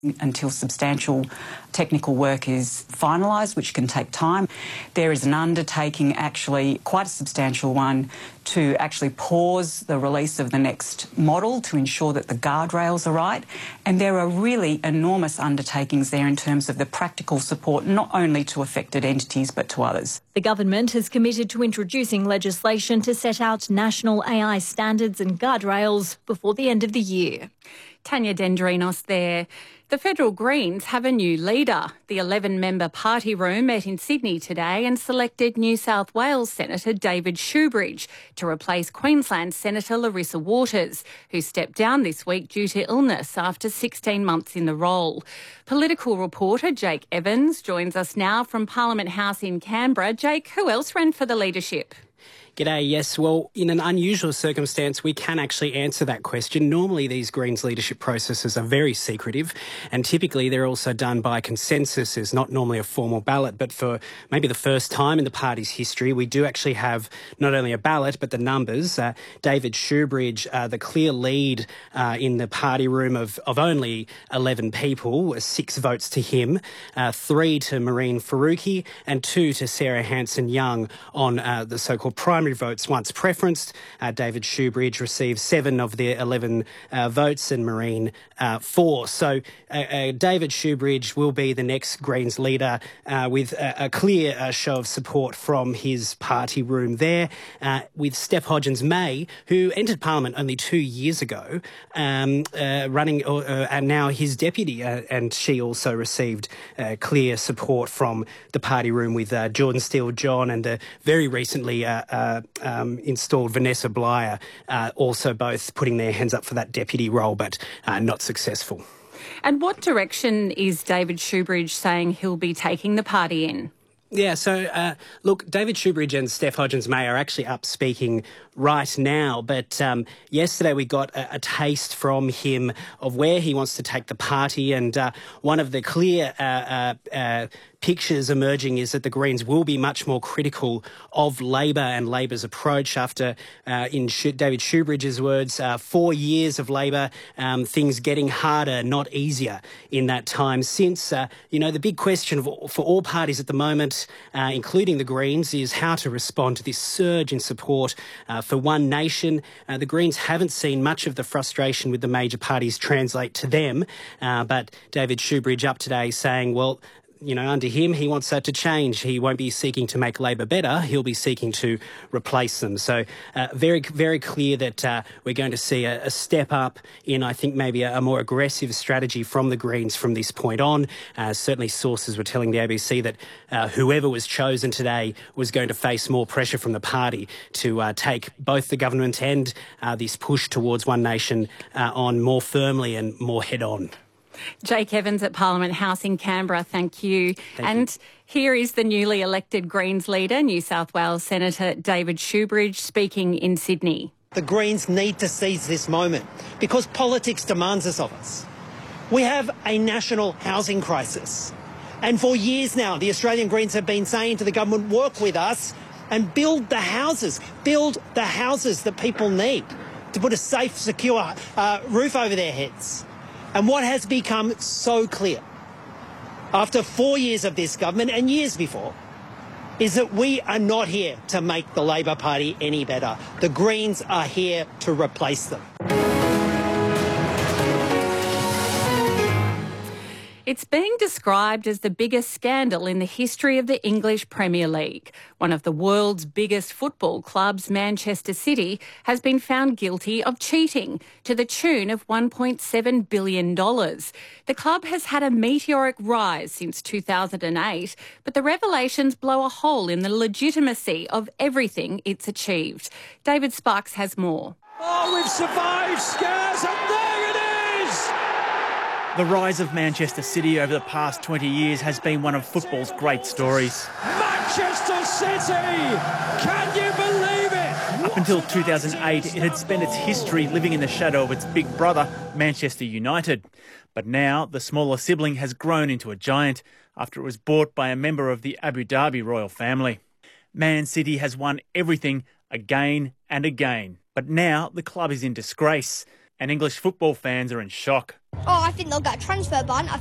until substantial technical work is finalised, which can take time. There is an undertaking, actually quite a substantial one, to actually pause the release of the next model to ensure that the guardrails are right. And there are really enormous undertakings there in terms of the practical support, not only to affected entities but to others. The government has committed to introducing legislation to set out national AI standards and guardrails before the end of the year. Tanya Dendrinos there. The Federal Greens have a new leader. The 11-member party room met in Sydney today and selected New South Wales Senator David Shoebridge to replace Queensland Senator Larissa Waters, who stepped down this week due to illness after 16 months in the role. Political reporter Jake Evans joins us now from Parliament House in Canberra. Jake, who else ran for the leadership? G'day, yes. Well, in an unusual circumstance, we can actually answer that question. Normally, these Greens leadership processes are very secretive, and typically they're also done by consensus. There's not normally a formal ballot, but for maybe the first time in the party's history, we do actually have not only a ballot, but the numbers. David Shoebridge, the clear lead in the party room of only 11 people, 6 votes to him, 3 to Maureen Faruqi, and 2 to Sarah Hanson-Young on the so-called primary votes once preferenced. David Shoebridge received 7 of the 11 votes and Maureen 4. So David Shoebridge will be the next Greens leader with a clear show of support from his party room there, with Steph Hodgins-May, who entered Parliament only 2 years ago, running and now his deputy, and she also received clear support from the party room with Jordan Steele-John and the very recently installed Vanessa Blyer, also both putting their hands up for that deputy role, but not successful. And what direction is David Shoebridge saying he'll be taking the party in? Yeah, so, look, David Shoebridge and Steph Hodgins-May are actually up speaking right now, but yesterday we got a taste from him of where he wants to take the party, and one of the clear pictures emerging is that the Greens will be much more critical of Labor and Labor's approach after, in David Shoebridge's words, 4 years of Labor, things getting harder, not easier in that time since. The big question for all parties at the moment, including the Greens, is how to respond to this surge in support for One Nation. The Greens haven't seen much of the frustration with the major parties translate to them, but David Shoebridge up today saying, well, under him, he wants that to change. He won't be seeking to make Labor better. He'll be seeking to replace them. So very, very clear that we're going to see a step up in, I think, maybe a more aggressive strategy from the Greens from this point on. Certainly sources were telling the ABC that whoever was chosen today was going to face more pressure from the party to take both the government and this push towards One Nation on more firmly and more head-on. Jake Evans at Parliament House in Canberra, thank you. And here is the newly elected Greens leader, New South Wales Senator David Shoebridge, speaking in Sydney. The Greens need to seize this moment because politics demands this of us. We have a national housing crisis. And for years now, the Australian Greens have been saying to the government, work with us and build the houses that people need to put a safe, secure roof over their heads. And what has become so clear after 4 years of this government and years before is that we are not here to make the Labor Party any better. The Greens are here to replace them. It's being described as the biggest scandal in the history of the English Premier League. One of the world's biggest football clubs, Manchester City, has been found guilty of cheating to the tune of $1.7 billion. The club has had a meteoric rise since 2008, but the revelations blow a hole in the legitimacy of everything it's achieved. David Sparks has more. Oh, we've survived, Scars, and there it is! The rise of Manchester City over the past 20 years has been one of football's great stories. Manchester City! Can you believe it? Up until 2008, it had spent its history living in the shadow of its big brother, Manchester United. But now, the smaller sibling has grown into a giant after it was bought by a member of the Abu Dhabi royal family. Man City has won everything again and again. But now the club is in disgrace. and English football fans are in shock. I think they'll get a transfer ban.